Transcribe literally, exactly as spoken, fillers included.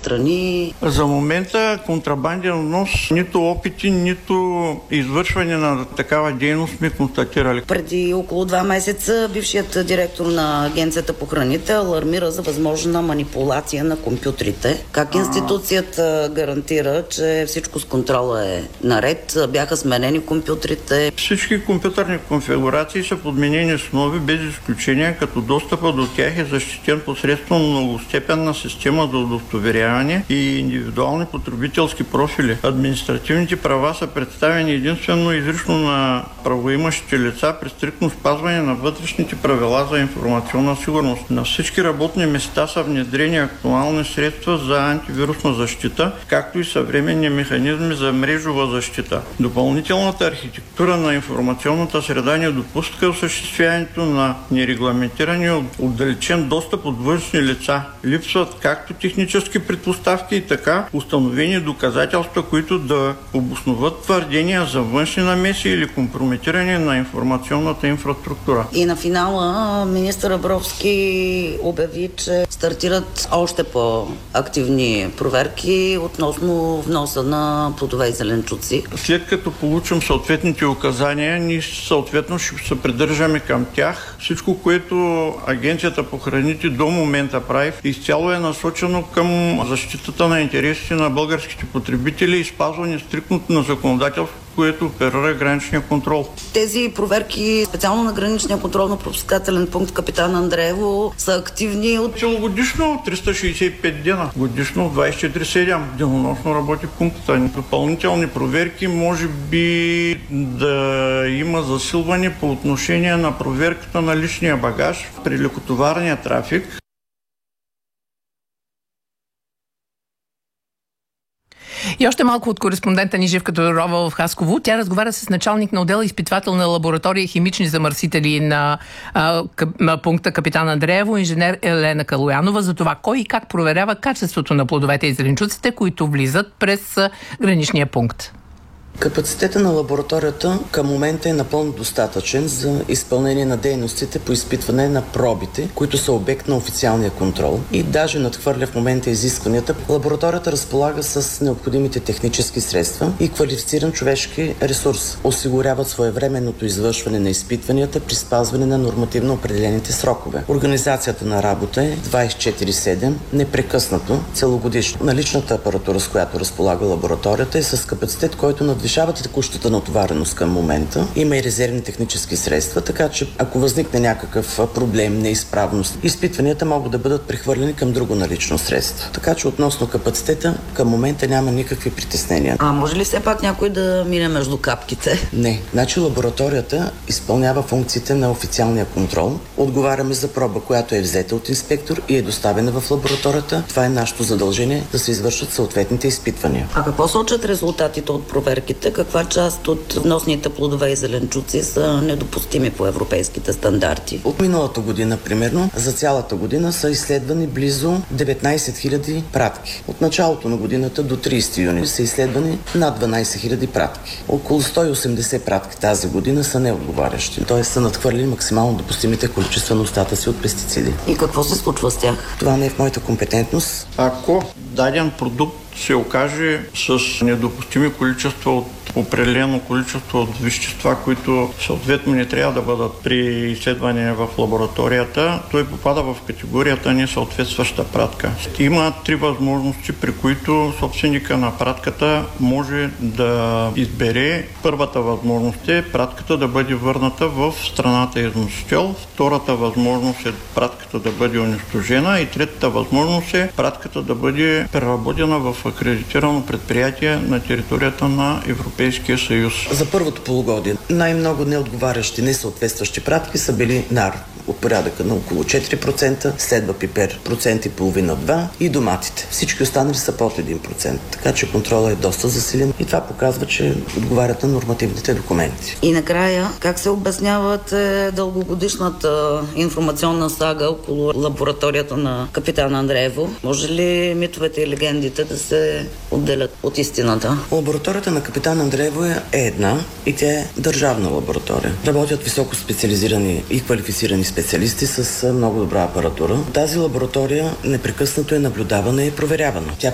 страни? За момента контрабанден внос, нито опити, нито извършване на такава дейност сме констатирали. Преди около два месеца бившият директор на Агенцията по храните алармира за възможна манипулация на компютрите. Как институцията гарантира, че всичко с контрола е наред? Бяха сменени компютрите? Всички компютърни конфигурации са подменени с нови без изключение, като достъпа до тях е защитен посредством многостепенна система за удостоверяване и индивидуални потребителски профили. Административните права са представени единствено изрично на правоимащите лица при стриктно спазване на вътрешните правила за информационна сигурност. На всички работни места са внедрени актуални средства за антивирусна защита, както и съвременни механизми за мрежова защита. Допълнителната архитектура на информационната среда не допуска осъществяването на нерегламентиран и отдалечен достъп от външни лица. Липсват както технически предпоставки, така установени доказателства, които да обосноват твърдения за външни намеси или компрометиране на информационната инфраструктура. И на финала министър Абровски обяви, че стартират още по-активни проверки относно вноса на плодове и зеленчуци. След като получим съответните указания, ние съответно ще се придържаме към тях. Всичко, което Агенцията по храните до момента прави, изцяло е насочено към защитата на интересите на българските потребители и спазване стриктното на законодателство, което оперира граничния контрол. Тези проверки, специално на граничния контролно-пропускателен пункт Капитан Андреево, са активни от... Целогодишно триста шейсет и пет дена, годишно двайсет и четири седем. Денонощно работи пункта. Допълнителни проверки може би да има засилване по отношение на проверката на личния багаж при лекотоварния трафик. И още малко от кореспондента ни Живка Тодорова в Хасково. Тя разговаря с началник на отдела изпитвателна лаборатория химични замърсители на а, къп, пункта Капитан Андреево, инженер Елена Калоянова, за това кой и как проверява качеството на плодовете и зеленчуците, които влизат през а, граничния пункт. Капацитета на лабораторията към момента е напълно достатъчен за изпълнение на дейностите по изпитване на пробите, които са обект на официалния контрол и даже надхвърля в момента изискванията. Лабораторията разполага с необходимите технически средства и квалифициран човешки ресурс. Осигуряват своевременното извършване на изпитванията при спазване на нормативно определените срокове. Организацията на работа е двайсет и четири седем, непрекъснато, целогодишно. Наличната апаратура, с която разполага лабораторията, е с капацитет, който надвишава текущата натовареност към момента. Има и резервни технически средства, така че ако възникне някакъв проблем, неизправност, изпитванията могат да бъдат прехвърлени към друго налично средство. Така че относно капацитета, към момента няма никакви притеснения. А може ли все пак някой да мине между капките? Не. Значи лабораторията изпълнява функциите на официалния контрол. Отговаряме за проба, която е взета от инспектор и е доставена в лабораторията. Това е нашето задължение да се извършат съответните изпитвания. А какво сочат резултатите от проверките? Каква част от вносните плодове и зеленчуци са недопустими по европейските стандарти? От миналата година, примерно, за цялата година са изследвани близо деветнайсет хиляди пратки. От началото на годината до трийсети юни са изследвани над дванайсет хиляди пратки. Около сто и осемдесет пратки тази година са неотговарящи, т.е. са надхвърлили максимално допустимите количества на остатъци от пестициди. И какво се случва с тях? Това не е в моята компетентност. Ако даден продукт се окаже с недопустими количества от определено количество от вещества, които съответно не трябва да бъдат при изследване в лабораторията, той попада в категорията несъответстваща пратка. Има три възможности, при които собственика на пратката може да избере. Първата възможност е пратката да бъде върната в страната износител, втората възможност е пратката да бъде унищожена и третата възможност е пратката да бъде преработена в акредитирано предприятие на територията на Европейския съюз. За първото полугодие най-много неотговарящи, несъответстващи пратки са били нар от порядъка на около четири процента, следва пипер процент и половина два и доматите. Всички останали са под един процент, така че контролът е доста засилен и това показва, че отговарят на нормативните документи. И накрая, как се обясняват е, дългогодишната информационна сага около лабораторията на Капитан Андреево? Може ли митовете и легендите да се отделят от истината? Лабораторията на Капитан Андреево е една и тя е държавна лаборатория. Работят високо специализирани и квалифицирани специалисти с много добра апаратура. Тази лаборатория непрекъснато е наблюдавана и проверявана. Тя